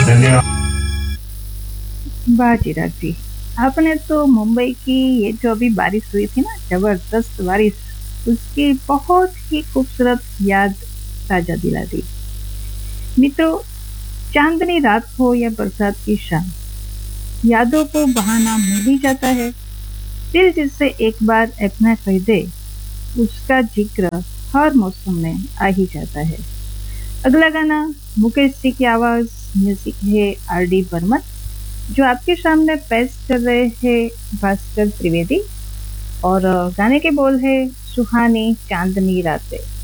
धन्यवाद। वाह चिराग जी, आपने तो मुंबई की ये जो अभी बारिश हुई थी ना, जबरदस्त बारिश, उसकी बहुत ही खूबसूरत याद ताजा दिला दी। मित्रों, चांदनी रात हो या बरसात की शाम, यादों को बहाना मिल ही जाता है। दिल जिससे एक बार अपना कह दे, उसका जिक्र हर मौसम में आ ही जाता है। अगला गाना मुकेश जी की आवाज, म्यूजिक है आर डी बर्मन, जो आपके सामने पेश कर रहे हैं भास्कर त्रिवेदी। और गाने के बोल है सुहानी चांदनी रातें।